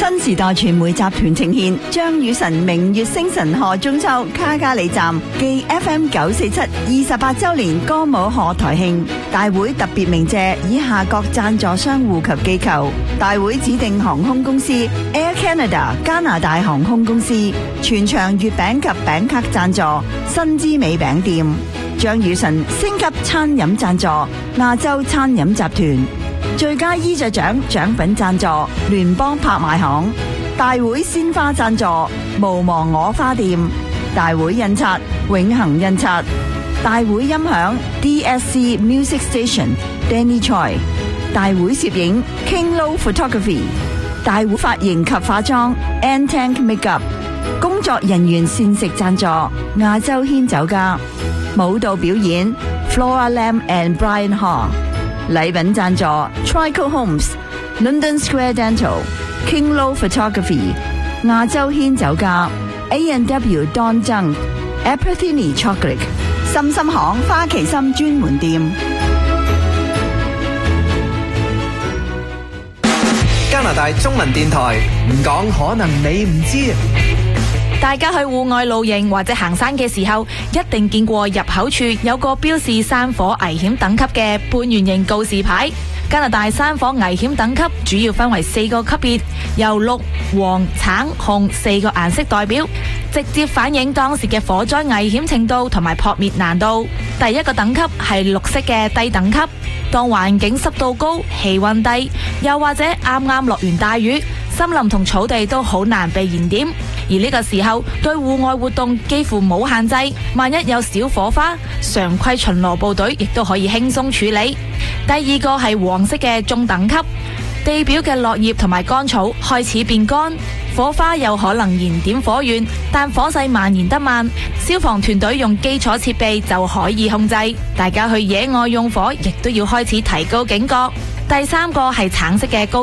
新時代傳媒集團呈現張雨晨明月星辰賀中秋卡加里站暨 FM 947 28周年歌舞賀台慶大會，特別鳴謝以下各贊助商戶及機構：大會指定航空公司 Air Canada 加拿大航空公司，全場月餅及餅卡贊助新之美餅店，張雨晨升級餐飲贊助亞洲餐飲集團，最佳衣着獎獎品贊助聯邦拍賣行，大會鮮花贊助無忘我花店，大會印刷永恒印刷，大會音響 DSC Music Station Danny Choi， 大會攝影 King Low Photography， 大會髮型及化妝 N-Tank Makeup， 工作人員膳食贊助亞洲軒酒家，舞蹈表演 Flora Lam and Brian Hall， 禮品贊助 Trico Homes、London Square Dental、King Low Photography、亞洲軒酒家、A&W Don Zhang、Appertini Chocolate、心心行花旗參專門店。 加拿大中文電台唔講可能你唔知。 大家去戶外露營或者行山嘅時候，一定見過入口處有個標示山火危險等級嘅半圓形告示牌。加拿大山火危險等級主要分為4個級別，由綠、黃、橙、紅4個顏色代表，直接反映當時嘅火災危險程度同埋撲滅難度。第一個等級係綠色嘅低等級，當環境濕度高、氣溫低，又或者啱啱落完大雨，森林同草地都好難被燃點，而呢個時候對戶外活動幾乎冇限制，萬一有小火花，常規巡邏部隊亦都可以輕鬆處理。第二個係黃色嘅中等級，地表嘅落葉同埋乾草開始變乾，火花有可能燃點火源，但火勢蔓延得慢，消防團隊用基礎設備就可以控制。大家去野外用火亦都要開始提高警覺。第三個係橙色嘅高